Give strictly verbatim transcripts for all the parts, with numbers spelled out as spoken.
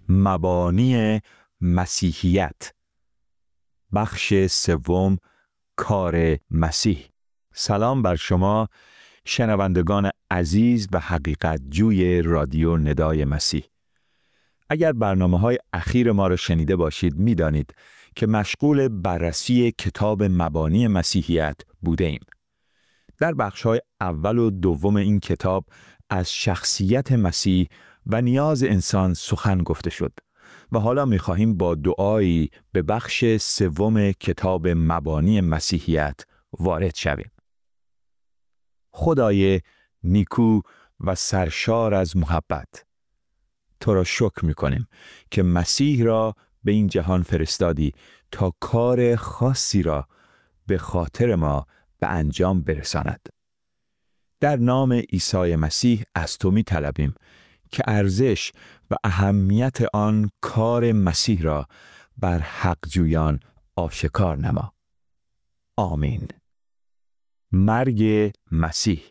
مبانی مسیحیت. بخش سوم، کار مسیح. سلام بر شما شنوندگان عزیز و حقیقت جوی رادیو ندای مسیح. اگر برنامه‌های اخیر ما را شنیده باشید می‌دانید که مشغول بررسی کتاب مبانی مسیحیت بوده ایم. در بخش‌های اول و دوم این کتاب از شخصیت مسیح و نیاز انسان سخن گفته شد و حالا می‌خواهیم با دعایی به بخش سوم کتاب مبانی مسیحیت وارد شویم. خدای نیکو و سرشار از محبت، تو را شکر می‌کنیم که مسیح را به این جهان فرستادی تا کار خاصی را به خاطر ما به انجام برساند. در نام عیسی مسیح از تو می‌طلبیم که ارزش و اهمیت آن کار مسیح را بر حقجویان آشکار نما. آمین. مرگ مسیح.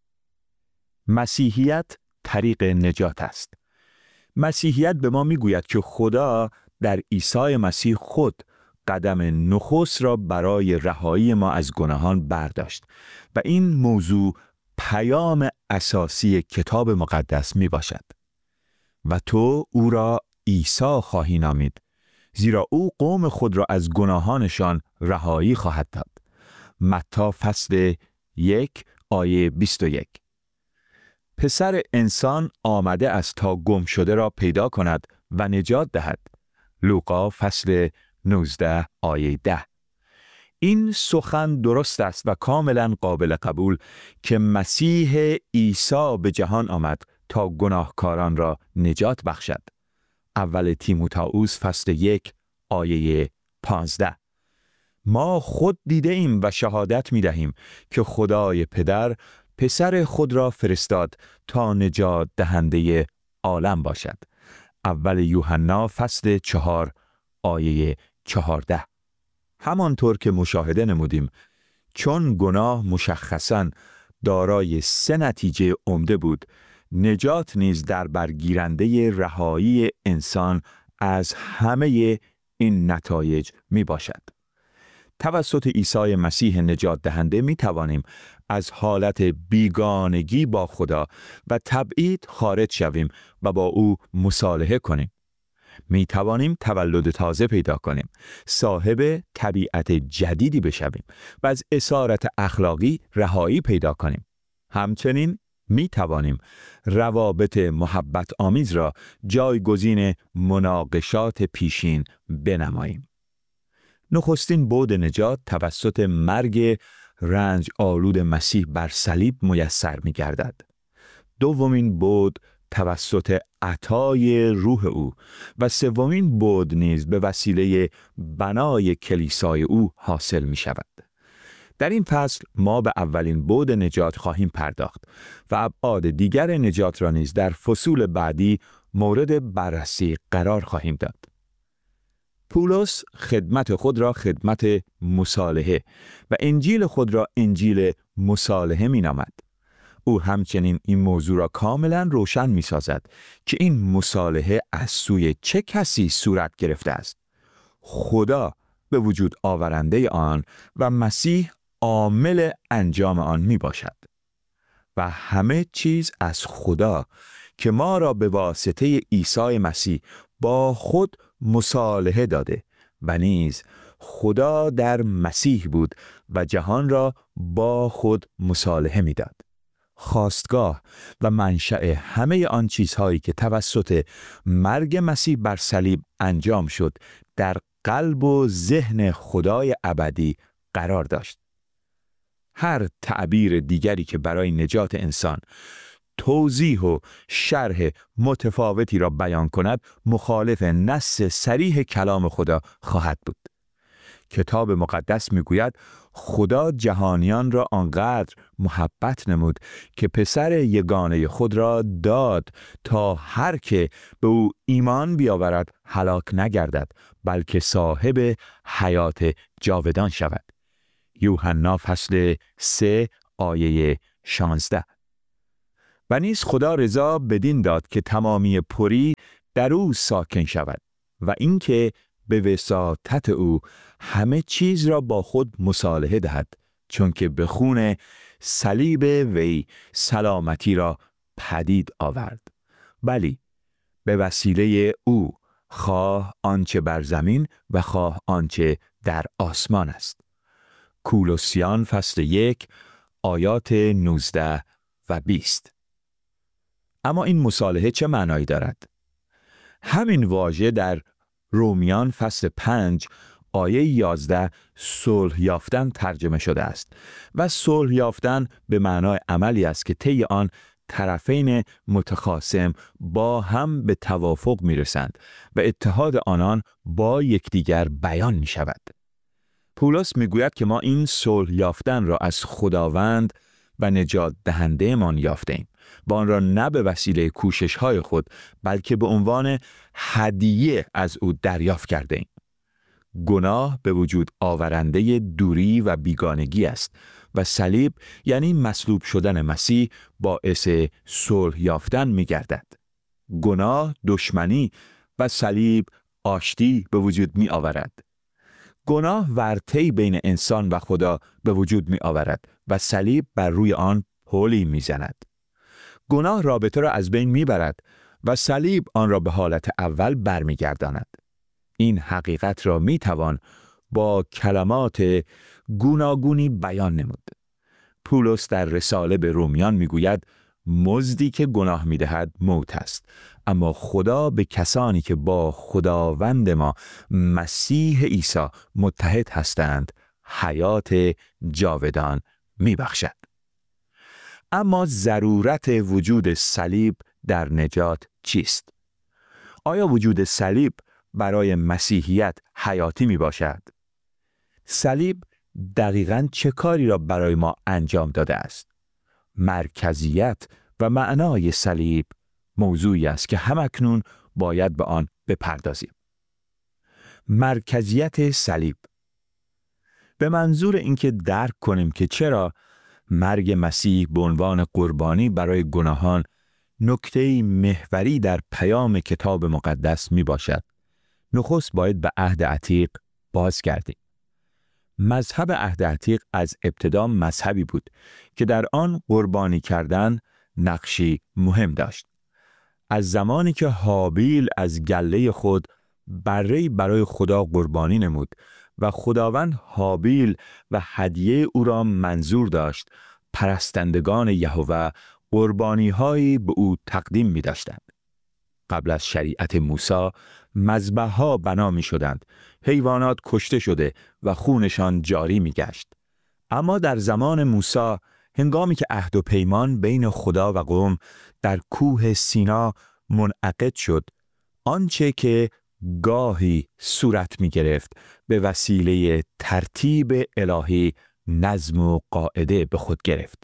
مسیحیت طریق نجات است. مسیحیت به ما میگوید که خدا در عیسی مسیح خود قدم نخست را برای رهایی ما از گناهان برداشت و این موضوع پیام اساسی کتاب مقدس می باشد. و تو او را عیسی خواهی نامید، زیرا او قوم خود را از گناهانشان رهایی خواهد داد. متی فصل یک آیه بیست و یک. پسر انسان آمده است تا گم شده را پیدا کند و نجات دهد. لوقا فصل نوزده آیه ده. این سخن درست است و کاملا قابل قبول که مسیح عیسی به جهان آمد تا گناهکاران را نجات بخشد. اول تیموتائوس فصل یک آیه پانزده. ما خود دیده ایم و شهادت می دهیم که خدای پدر پسر خود را فرستاد تا نجات دهنده عالم باشد. اول یوحنا فصل چهار آیه چهارده. همانطور که مشاهده نمودیم، چون گناه مشخصاً دارای سه نتیجه عمده بود، نجات نیز در برگیرنده رهایی انسان از همه این نتایج می باشد. توسط عیسی مسیح نجات دهنده می توانیم از حالت بیگانگی با خدا و تبعید خارج شویم و با او مصالحه کنیم. می توانیم تولد تازه پیدا کنیم، صاحب طبیعت جدیدی بشویم و از اسارت اخلاقی رهایی پیدا کنیم. همچنین می توانیم روابط محبت آمیز را جایگزین مناقشات پیشین بنماییم. نخستین بعد نجات توسط مرگ رنج آلود مسیح بر صلیب میسر می گردد. دومین بعد توسط عطای روح او و سومین بعد نیز به وسیله بنای کلیسای او حاصل می شود. در این فصل ما به اولین بعد نجات خواهیم پرداخت و ابعاد دیگر نجات را نیز در فصول بعدی مورد بررسی قرار خواهیم داد. پولس خدمت خود را خدمت مصالحه و انجیل خود را انجیل مصالحه می نامد. او همچنین این موضوع را کاملا روشن می سازد که این مصالحه از سوی چه کسی صورت گرفته است. خدا به وجود آورنده آن و مسیح عامل انجام آن می باشد. و همه چیز از خدا که ما را به واسطه عیسی مسیح با خود مصالحه داده و نیز خدا در مسیح بود و جهان را با خود مصالحه می داد. خواستگاه و منشأ همه آن چیزهایی که توسط مرگ مسیح بر صلیب انجام شد در قلب و ذهن خدای ابدی قرار داشت. هر تعبیر دیگری که برای نجات انسان توضیح و شرح متفاوتی را بیان کند مخالف نص صریح کلام خدا خواهد بود. کتاب مقدس میگوید خدا جهانیان را آنقدر محبت نمود که پسر یگانه خود را داد تا هر که به او ایمان بیاورد هلاک نگردد بلکه صاحب حیات جاودان شود. یوحنا فصل سه آیه شانزده. و نیز خدا رضا بدین داد که تمامی پری در او ساکن شود و اینکه به وساطت او همه چیز را با خود مصالحه دهد، چون که به خون صلیب وی سلامتی را پدید آورد. بلی، به وسیله او، خواه آنچه بر زمین و خواه آنچه در آسمان است. کولوسیان فصل یک آیات نوزده و بیست. اما این مصالحه چه معنایی دارد؟ همین واژه در رومیان فصل پنج آیه یازده صلح یافتن ترجمه شده است و صلح یافتن به معنای عملی است که طی آن طرفین متخاصم با هم به توافق می‌رسند و اتحاد آنان با یکدیگر بیان می‌شود. پولس می‌گوید که ما این صلح یافتن را از خداوند و نجات دهنده مان یافتیم و آن را نه به وسیله کوشش‌های خود بلکه به عنوان هدیه از او دریافت کردیم. گناه به وجود آورنده دوری و بیگانگی است و صلیب یعنی مصلوب شدن مسیح باعث صلح یافتن می‌گردد. گناه دشمنی و صلیب آشتی به وجود می آورد. گناه ورطه‌ای بین انسان و خدا به وجود می آورد و صلیب بر روی آن پلی می زند. گناه رابطه را از بین می برد و صلیب آن را به حالت اول برمی گرداند. این حقیقت را می توان با کلمات گوناگونی بیان نمود. پولس در رساله به رومیان می گوید مزدی که گناه می دهد موت است، اما خدا به کسانی که با خداوند ما مسیح عیسی متحد هستند حیات جاودان می بخشد. اما ضرورت وجود صلیب در نجات چیست؟ آیا وجود صلیب برای مسیحیت حیاتی می باشد؟ صلیب دقیقاً چه کاری را برای ما انجام داده است؟ مرکزیت و معنای صلیب موضوعی است که همکنون باید به آن بپردازیم. مرکزیت صلیب به منظور اینکه درک کنیم که چرا مرگ مسیح به عنوان قربانی برای گناهان نکته محوری در پیام کتاب مقدس می باشد، نخست باید به عهد عتیق باز گردیم. مذهب عهد عتیق از ابتدا مذهبی بود که در آن قربانی کردن نقشی مهم داشت. از زمانی که هابیل از گله خود بره‌ای برای خدا قربانی نمود و خداوند هابیل و هدیه او را منظور داشت، پرستندگان یهوه قربانی‌هایی به او تقدیم می‌داشتند. قبل از شریعت موسی مذبح‌ها بنا می‌شدند، حیوانات کشته شده و خونشان جاری می‌گشت. اما در زمان موسی، هنگامی که عهد و پیمان بین خدا و قوم در کوه سینا منعقد شد، آنچه که گاهی صورت می‌گرفت به وسیله ترتیب الهی نظم و قاعده به خود گرفت.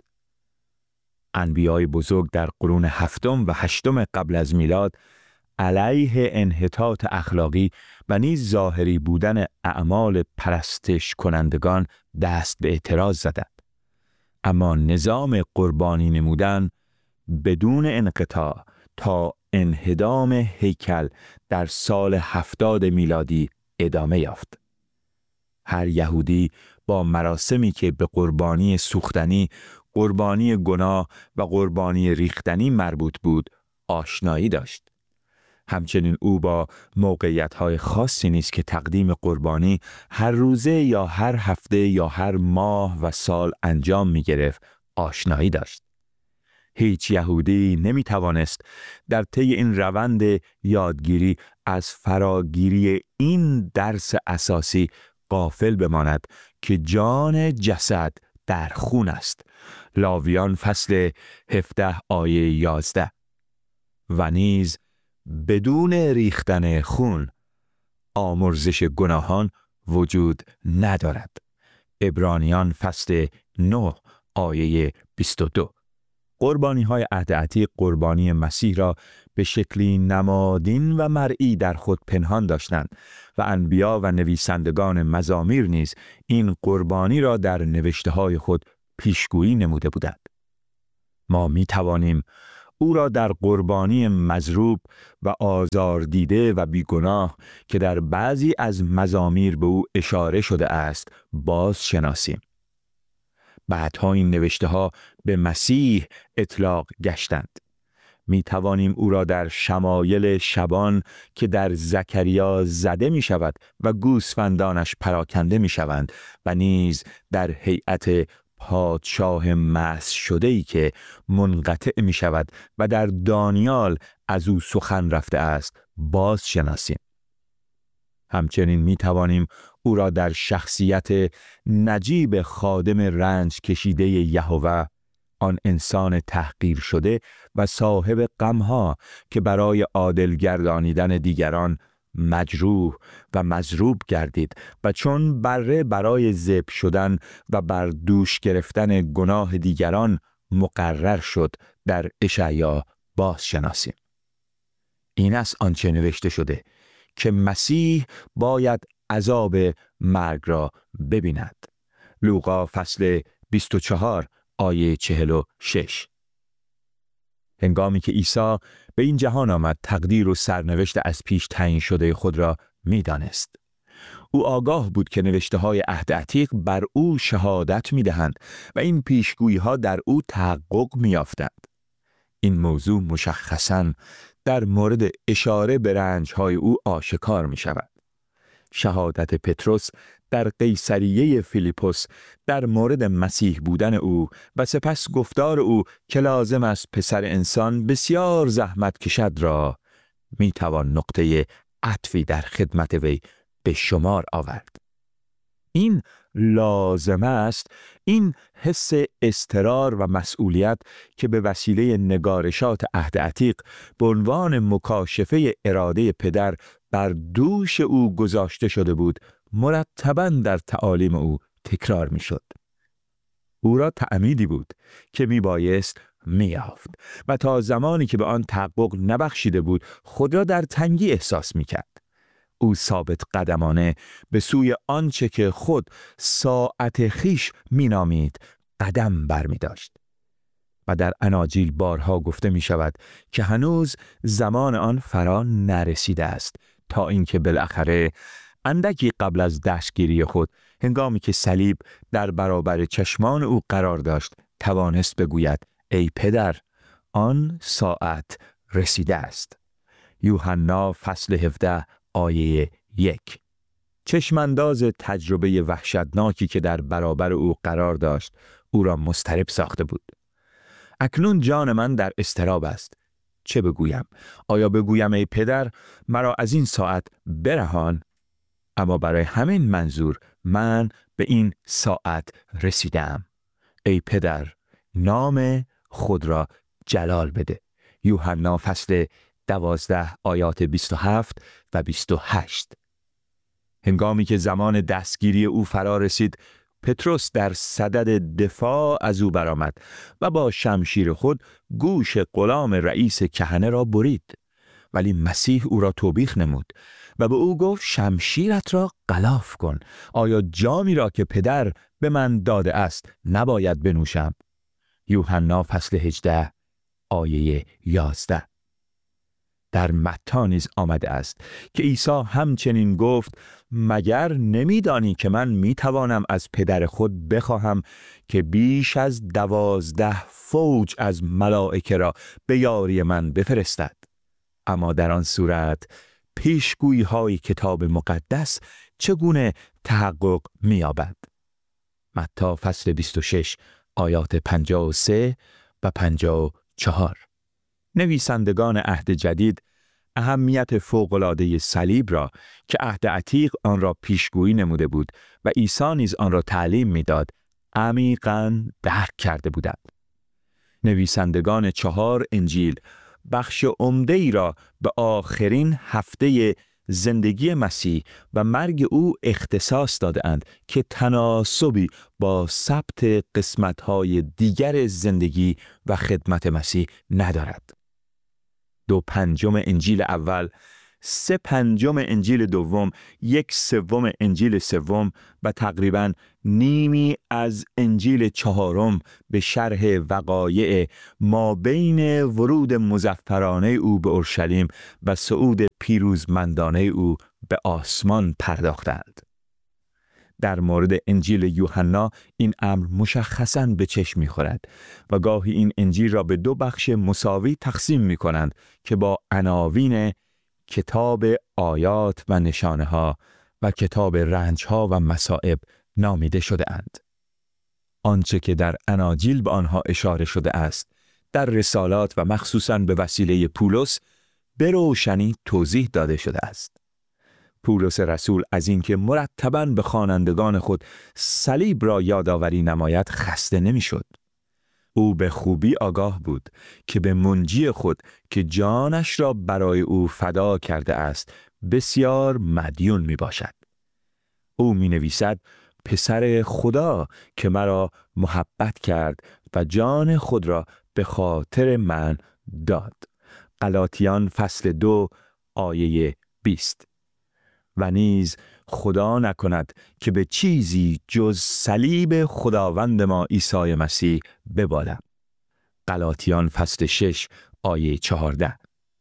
انبیای بزرگ در قرون هفتم و هشتم قبل از میلاد علیه انحطاط اخلاقی و نیز ظاهری بودن اعمال پرستش کنندگان دست به اعتراض زدند. اما نظام قربانی نمودن بدون انقطاع تا انهدام هیکل در سال هفتاد میلادی ادامه یافت. هر یهودی با مراسمی که به قربانی سوختنی، قربانی گناه و قربانی ریختنی مربوط بود آشنایی داشت. همچنین او با موقعیت‌های خاصی نیز که تقدیم قربانی هر روزه یا هر هفته یا هر ماه و سال انجام می‌گرفت آشنایی داشت. هیچ یهودی نمی‌توانست در طی این روند یادگیری از فراگیری این درس اساسی غافل بماند که جان جسد در خون است. لاویان فصل هفده آیه یازده. و نیز بدون ریختن خون آمرزش گناهان وجود ندارد. عبرانیان فصل نه آیه بیست و دو. قربانی های عهد عتیق قربانی مسیح را به شکلی نمادین و مرئی در خود پنهان داشتند و انبیا و نویسندگان مزامیر نیز این قربانی را در نوشته های خود پیشگویی نموده بودند. ما می توانیم او را در قربانی مضروب و آزار دیده و بیگناه که در بعضی از مزامیر به او اشاره شده است باز شناسیم. بعدها این نوشته ها به مسیح اطلاق گشتند. می توانیم او را در شمایل شبان که در زکریا زده می شود و گوسفندانش پراکنده می شوند و نیز در هیئت پادشاه مسح شده‌ای که منقطع می شود و در دانیال از او سخن رفته است باز شناسیم. همچنین می توانیم او را در شخصیت نجیب خادم رنج کشیده یهوه، آن انسان تحقیر شده و صاحب غمها که برای عادل گردانیدن دیگران مجروح و مضروب گردید و چون بره برای ذبح شدن و بر دوش گرفتن گناه دیگران مقرر شد در اشعیا باز شناسیم. این است آنچه نوشته شده که مسیح باید عذاب مرگ را ببیند. لوقا فصل بیست و چهار آیه چهل و شش. هنگامی که عیسی به این جهان آمد تقدیر و سرنوشت از پیش تعیین شده خود را می دانست. او آگاه بود که نوشته های عهد عتیق بر او شهادت می دهند و این پیشگویی ها در او تحقق می یافتند. این موضوع مشخصاً در مورد اشاره به رنج های او آشکار می شود. شهادت پتروس در قیصریه فیلیپوس در مورد مسیح بودن او و سپس گفتار او که لازم است پسر انسان بسیار زحمت کشد را می توان نقطه عطفی در خدمت وی به شمار آورد. این لازم است، این حس اضطرار و مسئولیت که به وسیله نگارشات عهد عتیق به عنوان مکاشفه اراده پدر بر دوش او گذاشته شده بود، مرتباً در تعالیم او تکرار می شد. او را تعمیدی بود که می بایست می یافت و تا زمانی که به آن تحقق نبخشیده بود خود را در تنگی احساس می کرد. او ثابت قدمانه به سوی آنچه که خود ساعت خیش می نامید قدم بر می داشت. و در اناجیل بارها گفته می شود که هنوز زمان آن فرا نرسیده است تا اینکه بالاخره اندکی قبل از دستگیری خود، هنگامی که صلیب در برابر چشمان او قرار داشت، توانست بگوید ای پدر، آن ساعت رسیده است. یوحنا فصل هفده آیه یک. چشمانداز تجربه وحشتناکی که در برابر او قرار داشت او را مضطرب ساخته بود. اکنون جان من در اضطراب است. چه بگویم؟ آیا بگویم ای پدر مرا از این ساعت برهان؟ اما برای همین منظور من به این ساعت رسیدم. ای پدر، نام خود را جلال بده. یوحنا فصل دوازده آیات بیست و هفت و بیست و هشت. هنگامی که زمان دستگیری او فرا رسید، پتروس در صدد دفاع از او برآمد و با شمشیر خود گوش غلام رئیس کهنه را برید. ولی مسیح او را توبیخ نمود و به او گفت شمشیرت را غلاف کن. آیا جامی را که پدر به من داده است نباید بنوشم؟ یوحنا فصل هجده آیه یازده. در متی نیز آمده است که عیسی همچنین گفت مگر نمیدانی که من میتوانم از پدر خود بخواهم که بیش از دوازده فوج از ملائکه را به یاری من بفرستد؟ اما در آن صورت پیشگویی های کتاب مقدس چگونه تحقق می‌یابد؟ متی فصل بیست و شش آیات پنجاه و سه و پنجاه و چهار. نویسندگان عهد جدید اهمیت فوق‌العاده صلیب را که عهد عتیق آن را پیشگویی نموده بود و عیسی نیز آن را تعلیم می‌داد، عمیقاً درک کرده بودند. نویسندگان چهار انجیل بخش عمده‌ای را به آخرین هفته زندگی مسیح و مرگ او اختصاص داده‌اند که تناسبی با ثبت قسمت‌های دیگر زندگی و خدمت مسیح ندارد. دو پنجم انجیل اول سه پنجم انجیل دوم، یک سوم انجیل سوم و تقریباً نیمی از انجیل چهارم به شرح وقایع ما بین ورود مظفرانه او به اورشلیم و صعود پیروزمندانه او به آسمان پرداختند. در مورد انجیل یوحنا این امر مشخصاً به چشم می‌خورد و گاهی این انجیل را به دو بخش مساوی تقسیم می‌کنند که با عناوین کتاب آیات و نشانه‌ها و کتاب رنج‌ها و مصائب نامیده شده اند. آنچه که در اناجیل به آنها اشاره شده است، در رسالات و مخصوصاً به وسیله پولس به روشنی توضیح داده شده است. پولس رسول از اینکه مرتباً به خوانندگان خود صلیب را یادآوری نماید خسته نمی‌شد. او به خوبی آگاه بود که به منجی خود که جانش را برای او فدا کرده است بسیار مدیون می باشد. او می نویسد پسر خدا که مرا محبت کرد و جان خود را به خاطر من داد. غلاطیان فصل دو آیه بیست. و نیز خدا نکند که به چیزی جز صلیب خداوند ما عیسی مسیح ببالم. غلاطیان فصل شش آیه چهارده.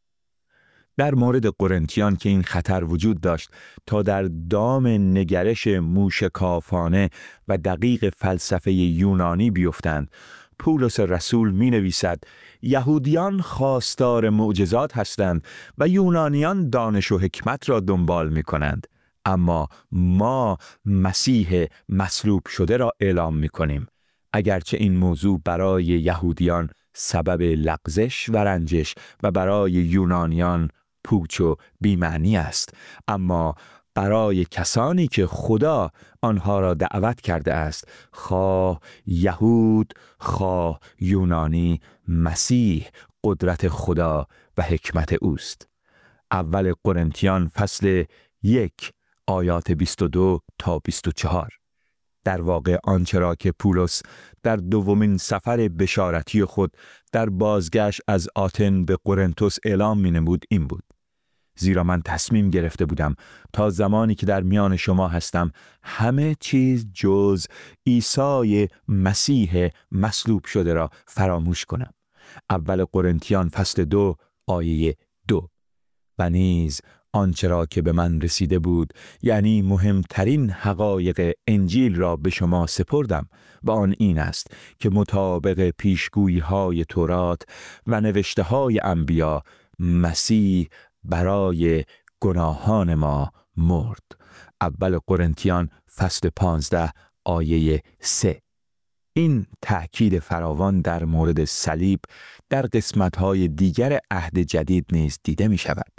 در مورد قرنتیان که این خطر وجود داشت تا در دام نگرش موشکافانه و دقیق فلسفه یونانی بیفتند، پولس رسول می نویسد یهودیان خواستار معجزات هستند و یونانیان دانش و حکمت را دنبال می کنند، اما ما مسیح مصلوب شده را اعلام می کنیم. اگرچه این موضوع برای یهودیان سبب لغزش و رنجش و برای یونانیان پوچ و بی‌معنی است، اما برای کسانی که خدا آنها را دعوت کرده است، خواه یهود خواه یونانی، مسیح قدرت خدا و حکمت اوست. اول قرنتیان فصل یک آیات بیست و دو تا بیست و چهار. در واقع آنچه را که پولس در دومین سفر بشارتی خود در بازگشت از آتن به قرنتس اعلام می نمود این بود: زیرا من تصمیم گرفته بودم تا زمانی که در میان شما هستم همه چیز جز عیسی مسیح مصلوب شده را فراموش کنم. اول قرنتیان فصل دو آیه دو. و نیز آنچه را که به من رسیده بود، یعنی مهمترین حقایق انجیل را به شما سپردم و آن این است که مطابق پیشگویی های تورات و نوشته های انبیا مسیح برای گناهان ما مرد. اول قرنتیان فصل پانزده آیه سه. این تأکید فراوان در مورد صلیب در قسمت‌های دیگر عهد جدید نیز دیده می شود.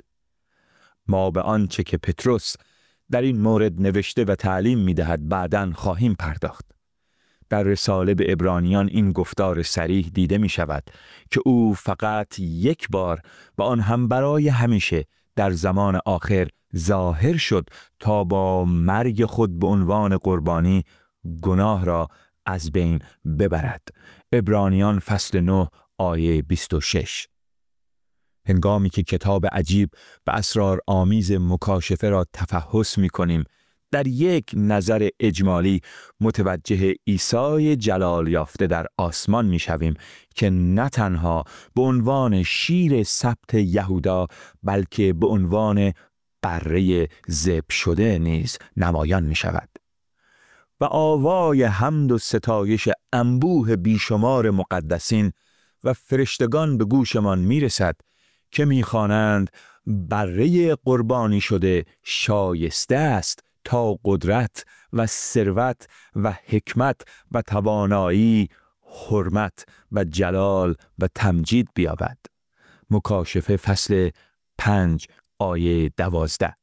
ما به آنچه که پتروس در این مورد نوشته و تعلیم می دهد بعداً خواهیم پرداخت. در رساله به عبرانیان این گفتار صریح دیده می شود که او فقط یک بار و آن هم برای همیشه در زمان آخر ظاهر شد تا با مرگ خود به عنوان قربانی گناه را از بین ببرد. عبرانیان فصل نه آیه بیست و شش. هنگامی که کتاب عجیب و اسرار آمیز مکاشفه را تفحص می کنیم، در یک نظر اجمالی متوجه عیسی جلال یافته در آسمان می شویم که نه تنها به عنوان شیر سبت یهودا بلکه به عنوان بره ذبح شده نیز نمایان می شود. و آوای حمد و ستایش انبوه بیشمار مقدسین و فرشتگان به گوشمان می رسد که می خوانند بره قربانی شده شایسته است تا قدرت و ثروت و حکمت و توانایی، حرمت و جلال و تمجید بیابد. مکاشفه فصل پنج آیه دوازده.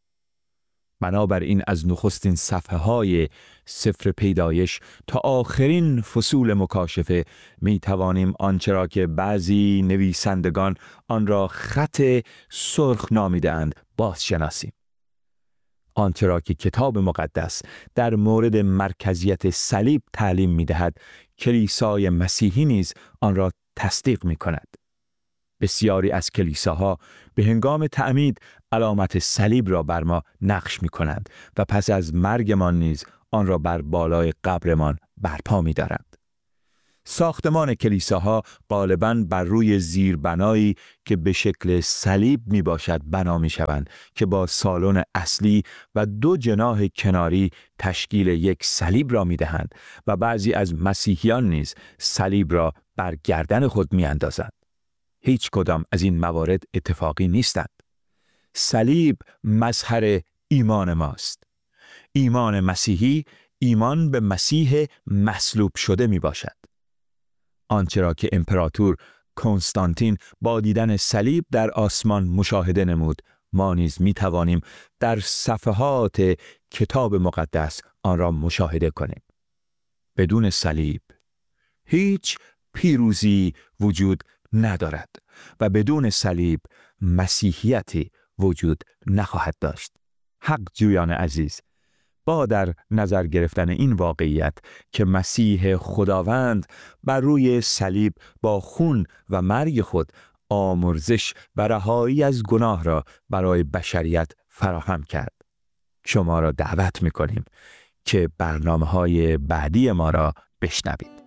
بنابراین از نخستین صفحه های سفر پیدایش تا آخرین فصول مکاشفه می توانیم آنچه را که بعضی نویسندگان آن را خط سرخ نامیدند بازشناسیم. آنچه را که کتاب مقدس در مورد مرکزیت صلیب تعلیم می دهد، کلیسای مسیحی نیز آن را تصدیق می کند. بسیاری از کلیساها به هنگام تعمید علامت صلیب را بر ما نقش می کنند و پس از مرگمان نیز آن را بر بالای قبرمان برپا می دارند. ساختمان کلیساها غالباً بر روی زیربنایی که به شکل صلیب می باشد بنا می شوند که با سالن اصلی و دو جناح کناری تشکیل یک صلیب را می دهند و بعضی از مسیحیان نیز صلیب را بر گردن خود می اندازند. هیچ کدام از این موارد اتفاقی نیستند. صلیب مظهر ایمان ماست. ایمان مسیحی ایمان به مسیح مصلوب شده می باشد. آنچه را که امپراتور کنستانتین با دیدن صلیب در آسمان مشاهده نمود، ما نیز می توانیم در صفحات کتاب مقدس آن را مشاهده کنیم. بدون صلیب هیچ پیروزی وجود ندارد و بدون صلیب مسیحیتی وجود نخواهد داشت. حق جویان عزیز، با در نظر گرفتن این واقعیت که مسیح خداوند بر روی صلیب با خون و مرگ خود آمرزش و رهایی از گناه را برای بشریت فراهم کرد، شما را دعوت می‌کنیم که برنامه‌های بعدی ما را بشنوید.